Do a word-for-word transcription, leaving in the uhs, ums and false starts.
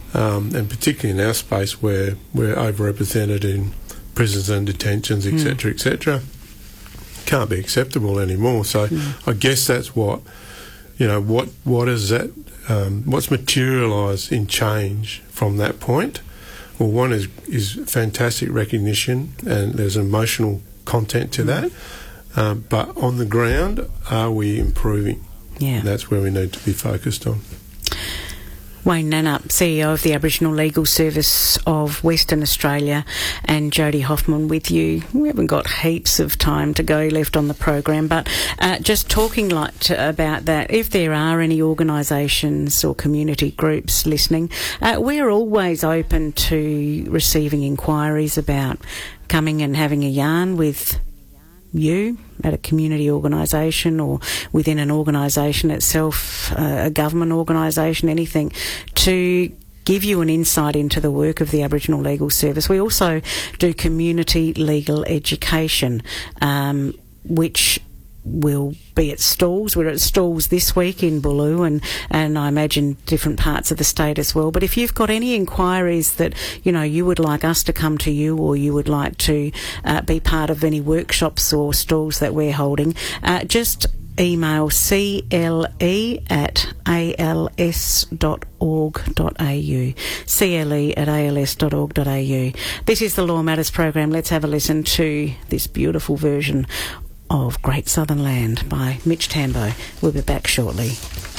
um, and particularly in our space where we're overrepresented in prisons and detentions, et cetera, mm. et cetera, can't be acceptable anymore. So mm. I guess that's what, you know, what what is that, um, what's materialised in change from that point? Well, one is, is fantastic recognition, and there's emotional content to mm. that. Um, but on the ground, are we improving? Yeah. And that's where we need to be focused on. Wayne Nannup, C E O of the Aboriginal Legal Service of Western Australia, and Jody Hoffman with you. We haven't got heaps of time to go left on the program, but uh, just talking like to, about that, if there are any organisations or community groups listening, uh, we're always open to receiving inquiries about coming and having a yarn with you at a community organisation or within an organisation itself, uh, a government organisation, anything, to give you an insight into the work of the Aboriginal Legal Service. We also do community legal education, um, which will be at stalls. We're at stalls this week in Boolloo, and, and I imagine different parts of the state as well. But if you've got any inquiries that, you know, you would like us to come to you, or you would like to uh, be part of any workshops or stalls that we're holding, uh, just email C L E at A L S dot org dot A U. C L E at A L S dot org dot A U. This is the Law Matters program. Let's have a listen to this beautiful version of Great Southern Land by Mitch Tambo. We'll be back shortly.